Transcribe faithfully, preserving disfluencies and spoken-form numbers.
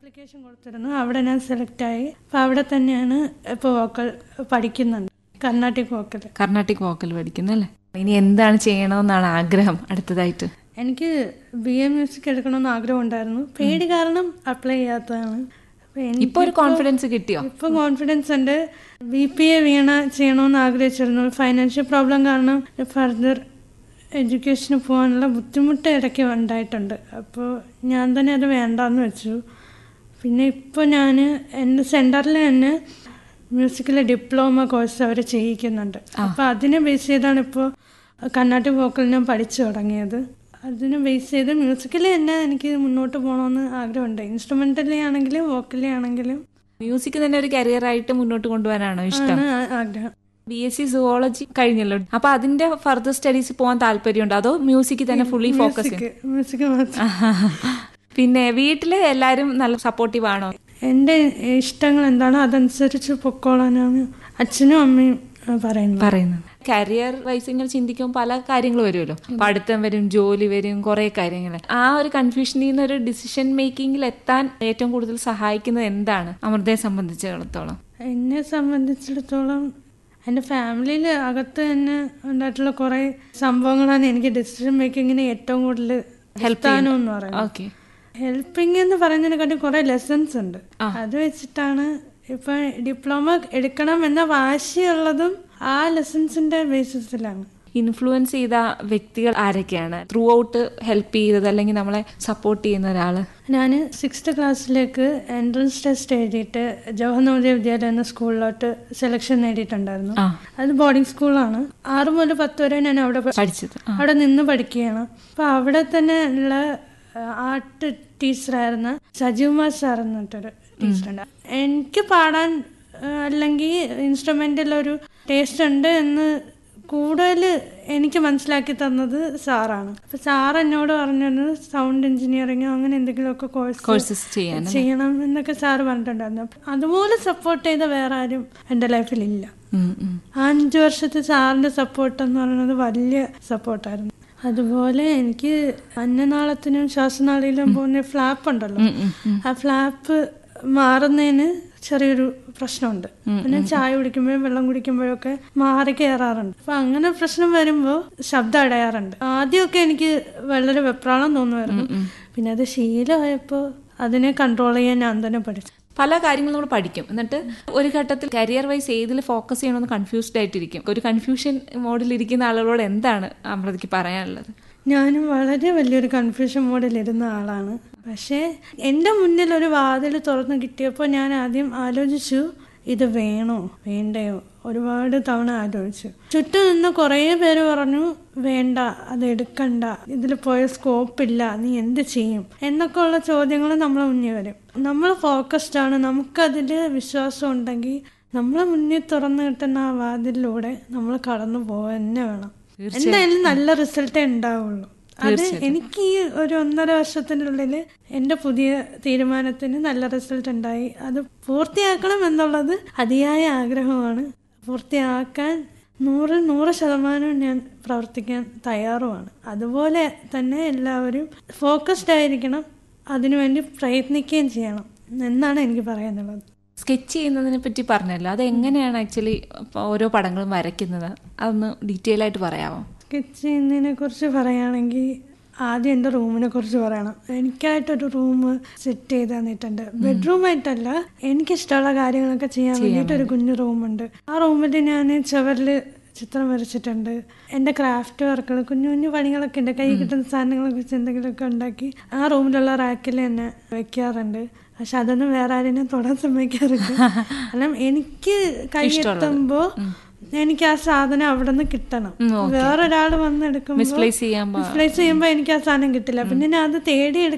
Application കൊടുത്തിരുന്നു. അവിടെ ഞാൻ സെലക്ട് ആയി. അപ്പം അവിടെ തന്നെയാണ് ഇപ്പോൾ വോക്കൽ പഠിക്കുന്നുണ്ട്, കർണാട്ടിക് വോക്കൽ. കർണാട്ടിക് വോക്കൽ പഠിക്കുന്നല്ലേ? ഇനി എന്താണ് ചെയ്യണമെന്നാണ് ആഗ്രഹം അടുത്തതായിട്ട്? എനിക്ക് ബി എ മ്യൂസിക് എടുക്കണമെന്ന് ആഗ്രഹം ഉണ്ടായിരുന്നു. പേടി കാരണം അപ്ലൈ ചെയ്യാത്തതാണ്. ഇപ്പൊ ഒരു കോൺഫിഡൻസ് കിട്ടിയോ? ഇപ്പൊ കോൺഫിഡൻസ് ഉണ്ട്. ബി പി എ വീണ ചെയ്യണമെന്ന് ആഗ്രഹിച്ചിരുന്നു. ഫൈനാൻഷ്യൽ പ്രോബ്ലം കാരണം ഫർദർ എഡ്യൂക്കേഷന് പോകാനുള്ള ബുദ്ധിമുട്ട് ഇടയ്ക്ക് ഉണ്ടായിട്ടുണ്ട്. അപ്പോൾ ഞാൻ തന്നെ അത് വേണ്ടാന്ന് വെച്ചു. പിന്നെ ഇപ്പോൾ ഞാൻ എൻ്റെ സെൻറ്ററിൽ തന്നെ മ്യൂസിക്കിലെ ഡിപ്ലോമ കോഴ്സ് അവർ ചെയ്യിക്കുന്നുണ്ട്. അപ്പോൾ അതിനെ ബേസ് ചെയ്താണ് ഇപ്പോൾ കർണാട്ടിക് വോക്കൽ ഞാൻ പഠിച്ചു തുടങ്ങിയത്. അതിനെ ബേസ് ചെയ്ത് മ്യൂസിക്കിൽ തന്നെ എനിക്ക് മുന്നോട്ട് പോകണമെന്ന് ആഗ്രഹമുണ്ട്. ഇൻസ്ട്രുമെൻ്റലി ആണെങ്കിലും വോക്കലി ആണെങ്കിലും. മ്യൂസിക് തന്നെ ഒരു കരിയറായിട്ട് മുന്നോട്ട് കൊണ്ടുപോകാനാണോ ഇഷ്ടം? ആഗ്രഹം. ബി എസ് സി സുവോളജി കഴിഞ്ഞല്ലോ. അപ്പൊ അതിന്റെ ഫർദർ സ്റ്റഡീസ് പോകാൻ താല്പര്യമുണ്ടോ, അതോ മ്യൂസിക് തന്നെ ഫുള്ളി ഫോക്കസ്? മ്യൂസിക് മാത്രം. പിന്നെ വീട്ടില് എല്ലാരും നല്ല സപ്പോർട്ടീവ് ആണോ? എൻ്റെ ഇഷ്ടങ്ങൾ എന്താണോ അതനുസരിച്ച് പൊക്കോളാനാണ് അച്ഛനും അമ്മയും പറയുന്നത് പറയുന്നത് കരിയർ വൈസ് ഇങ്ങനെ ചിന്തിക്കുമ്പോൾ പല കാര്യങ്ങൾ വരുമല്ലോ. പഠിത്തം വരും, ജോലി വരും, കുറെ കാര്യങ്ങൾ. ആ ഒരു കൺഫ്യൂഷനിൽ നിന്ന് ഒരു ഡിസിഷൻ മേക്കിങ്ങിൽ എത്താൻ ഏറ്റവും കൂടുതൽ സഹായിക്കുന്നത് എന്താണ് അമൃതയെ സംബന്ധിച്ചിടത്തോളം? എന്നെ സംബന്ധിച്ചിടത്തോളം എൻ്റെ ഫാമിലിയിൽ അകത്ത് തന്നെ ഉണ്ടായിട്ടുള്ള കുറെ സംഭവങ്ങളാണ് എനിക്ക് ഡിസിഷൻ മേക്കിങ്ങിന് ഏറ്റവും കൂടുതൽ ഹെൽപ്പ് ചെയ്യാനെന്ന് പറയുന്നത്. ഓക്കെ, ഹെൽപ്പിംഗ് എന്ന് പറയുന്നതിനെക്കാട്ടി കുറെ ലെസൺസ് ഉണ്ട്. അത് വെച്ചിട്ടാണ് ഇപ്പൊ ഡിപ്ലോമ എടുക്കണം എന്ന വാശിയുള്ളതും ആ ലെസൺസിന്റെ ബേസിസിലാണ്. ഇൻഫ്ലുവൻസ് ചെയ്ത വ്യക്തികൾ ആരൊക്കെയാണ് ത്രൂ ഔട്ട് ഹെൽപ്പ് ചെയ്തത്, അല്ലെങ്കിൽ നമ്മളെ സപ്പോർട്ട് ചെയ്യുന്ന ഒരാള്? ഞാൻ സിക്സ്ത് ക്ലാസ്സിലേക്ക് എൻട്രൻസ് ടെസ്റ്റ് എഴുതിയിട്ട് ജവഹർ നവോദയ വിദ്യാലയ എന്ന സ്കൂളിലോട്ട് സെലക്ഷൻ നേടിയിട്ടുണ്ടായിരുന്നു. അത് ബോർഡിംഗ് സ്കൂളാണ്. ആറ് മുതൽ പത്ത് വരെ ഞാൻ അവിടെ പഠിച്ചത്. അവിടെ നിന്ന് പഠിക്കുകയാണ്. അപ്പൊ അവിടെ തന്നെ ഉള്ള ആർട്ട് ടീച്ചറായിരുന്ന സജീവ്കുമാർ സാർ എന്നിട്ടൊരു ടീച്ചറുണ്ട്. എനിക്ക് പാടാൻ അല്ലെങ്കിൽ ഇൻസ്ട്രുമെന്റിലൊരു ടേസ്റ്റ് ഉണ്ട് എന്ന് കൂടുതൽ എനിക്ക് മനസ്സിലാക്കി തന്നത് സാറാണ്. അപ്പൊ സാർ എന്നോട് പറഞ്ഞത് സൗണ്ട് എഞ്ചിനീയറിങ്ങോ അങ്ങനെ എന്തെങ്കിലുമൊക്കെ കോഴ്സസ് ചെയ്യണം എന്നൊക്കെ സാറ് പറഞ്ഞിട്ടുണ്ടായിരുന്നു. അതുപോലെ സപ്പോർട്ട് ചെയ്ത വേറെ ആരും എൻ്റെ ലൈഫിലില്ല. അഞ്ചു വർഷത്തെ സാറിന്റെ സപ്പോർട്ട് എന്ന് പറയുന്നത് വലിയ സപ്പോർട്ടായിരുന്നു. അതുപോലെ എനിക്ക് അന്നനാളത്തിനും ശ്വാസനാളിയിലും പോകുന്ന ഫ്ലാപ്പ് ഉണ്ടല്ലോ, ആ ഫ്ലാപ്പ് മാറുന്നതിന് ചെറിയൊരു പ്രശ്നമുണ്ട്. പിന്നെ ചായ കുടിക്കുമ്പോഴും വെള്ളം കുടിക്കുമ്പോഴൊക്കെ മാറി കയറാറുണ്ട്. അപ്പൊ അങ്ങനെ പ്രശ്നം വരുമ്പോൾ ശബ്ദം അടയാറുണ്ട്. ആദ്യമൊക്കെ എനിക്ക് വളരെ വെപ്രാളം തോന്നുമായിരുന്നു. പിന്നെ അത് ശീലമായപ്പോൾ അതിനെ കൺട്രോൾ ചെയ്യാൻ ഞാൻ തന്നെ പഠിച്ചു. പല കാര്യങ്ങളും നമ്മൾ പഠിക്കും. എന്നിട്ട് ഒരു ഘട്ടത്തിൽ കരിയർ വൈസ് ഏതിൽ ഫോക്കസ് ചെയ്യണമെന്ന് കൺഫ്യൂസ്ഡ് ആയിട്ടിരിക്കും. ഒരു കൺഫ്യൂഷൻ മോഡിലിരിക്കുന്ന ആളുകളോട് എന്താണ് അമൃതയ്ക്ക് പറയാനുള്ളത്? ഞാനും വളരെ വലിയൊരു കൺഫ്യൂഷൻ മോഡിലിരുന്ന ആളാണ്. പക്ഷേ എൻ്റെ മുന്നിൽ ഒരു വാതിൽ തുറന്നു കിട്ടിയപ്പോൾ ഞാൻ ആദ്യം ആലോചിച്ചു, ഇത് വേണോ വേണ്ടയോ, ഒരുപാട് തവണ ആലോചിച്ചു. ചുറ്റും നിന്ന് കുറേ പേര് പറഞ്ഞു വേണ്ട, അത് എടുക്കണ്ട, ഇതിൽ പോയ സ്കോപ്പില്ല, നീ എന്ത് ചെയ്യും എന്നൊക്കെ ഉള്ള ചോദ്യങ്ങൾ നമ്മളെ മുന്നിൽ വരും. നമ്മൾ ഫോക്കസ്ഡ് ആണ്, നമുക്കതിൽ വിശ്വാസം ഉണ്ടെങ്കിൽ നമ്മളെ മുന്നിൽ തുറന്നു കിട്ടുന്ന ആ വാതിലിലൂടെ നമ്മൾ കടന്നു പോകാൻ തന്നെ വേണം. എന്തായാലും നല്ല റിസൾട്ടേ ഉണ്ടാവുള്ളൂ. അത് എനിക്ക് ഈ ഒരു ഒന്നര വർഷത്തിനുള്ളിൽ എൻ്റെ പുതിയ തീരുമാനത്തിന് നല്ല റിസൾട്ട് ഉണ്ടായി. അത് പൂർത്തിയാക്കണം എന്നുള്ളത് അതിയായ ആഗ്രഹമാണ്. പൂർത്തിയാക്കാൻ നൂറ് നൂറ് ശതമാനം ഞാൻ പ്രവർത്തിക്കാൻ തയ്യാറുമാണ്. അതുപോലെ തന്നെ എല്ലാവരും ഫോക്കസ്ഡ് ആയിരിക്കണം, അതിനുവേണ്ടി പ്രയത്നിക്കുകയും ചെയ്യണം എന്നാണ് എനിക്ക് പറയാനുള്ളത്. സ്കെച്ച് ചെയ്യുന്നതിനെ പറ്റി പറഞ്ഞല്ലോ, അത് എങ്ങനെയാണ് ആക്ച്വലി ഓരോ പടങ്ങളും വരയ്ക്കുന്നത്? അതൊന്ന് ഡീറ്റെയിൽ ആയിട്ട് പറയാമോ? സ്കെച്ച് ചെയ്യുന്നതിനെ കുറിച്ച് പറയുകയാണെങ്കിൽ ആദ്യം എൻ്റെ റൂമിനെ കുറിച്ച് പറയണം. എനിക്കായിട്ടൊരു റൂം സെറ്റ് ചെയ്ത് തന്നിട്ടുണ്ട്. ബെഡ്റൂമായിട്ടല്ല, എനിക്കിഷ്ടമുള്ള കാര്യങ്ങളൊക്കെ ചെയ്യാൻ വേണ്ടിയിട്ട് ഒരു കുഞ്ഞു റൂമുണ്ട്. ആ റൂമിൽ ഞാൻ ചുവരിൽ ചിത്രം വരച്ചിട്ടുണ്ട്. എൻ്റെ ക്രാഫ്റ്റ് വർക്കുകൾ, കുഞ്ഞു കുഞ്ഞു പണികളൊക്കെ ഉണ്ട്. കൈ കിട്ടുന്ന സാധനങ്ങളെ കുറിച്ച് എന്തെങ്കിലുമൊക്കെ ഉണ്ടാക്കി ആ റൂമിലുള്ള റാക്കിൽ തന്നെ വെക്കാറുണ്ട്. പക്ഷെ അതൊന്നും വേറെ ആരെയും തൊടാൻ സമ്മതിക്കാറില്ല. കാരണം എനിക്ക് കൈ എത്തുമ്പോൾ എനിക്ക് ആ സാധനം അവിടെ നിന്ന് കിട്ടണം. വേറൊരാൾ വന്നെടുക്കുമ്പോൾ മിസ്പ്ലേസ് ചെയ്യുമ്പോൾ എനിക്ക് ആ സാധനം കിട്ടില്ല. പിന്നെ ഞാൻ അത് തേടി